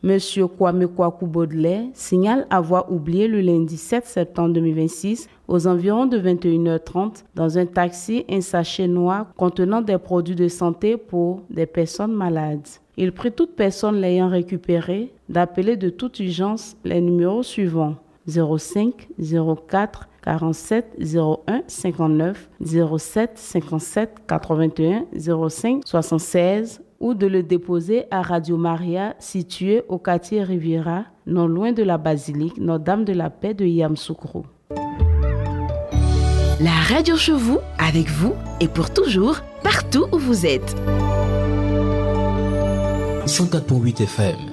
Monsieur Kwame Kwaku Baudelaire signale avoir oublié le lundi 7 septembre 2026, aux environs de 21h30, dans un taxi, un sachet noir contenant des produits de santé pour des personnes malades. Il prie toute personne l'ayant récupéré d'appeler de toute urgence les numéros suivants: 05 04 47 01 59 07 57 81 05 76 ou de le déposer à Radio Maria, située au quartier Riviera, non loin de la basilique Notre-Dame de la Paix de Yamoussoukro. La radio chez vous, avec vous et pour toujours, partout où vous êtes. 104.8 FM.